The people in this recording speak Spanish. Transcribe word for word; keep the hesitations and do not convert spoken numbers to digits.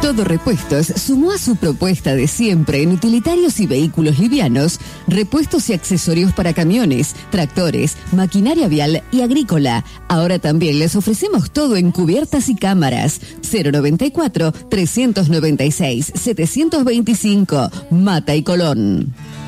Todo Repuestos sumó a su propuesta de siempre en utilitarios y vehículos livianos, repuestos y accesorios para camiones, tractores, maquinaria vial y agrícola. Ahora también les ofrecemos todo en cubiertas y cámaras. cero noventa y cuatro, trescientos noventa y seis, setecientos veinticinco, Mata y Colón.